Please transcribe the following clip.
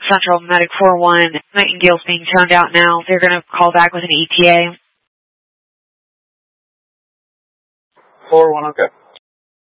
Central, Medic 4-1. Nightingale's being toned out now. They're going to call back with an ETA. 4-1, okay.